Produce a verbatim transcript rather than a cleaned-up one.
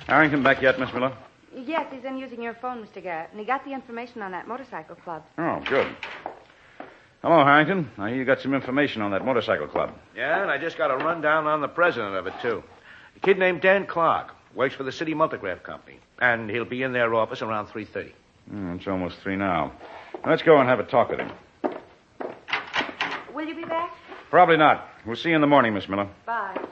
Harrington back yet, Miss Miller? Yes, he's in using your phone, Mister Garrett, and he got the information on that motorcycle club. Oh, good. Hello, Harrington. I hear you got some information on that motorcycle club. Yeah, and I just got a rundown on the president of it, too. A kid named Dan Clark. Works for the City Multigraph Company. And he'll be in their office around three thirty. Mm, it's almost three now. Let's go and have a talk with him. Will you be back? Probably not. We'll see you in the morning, Miss Miller. Bye.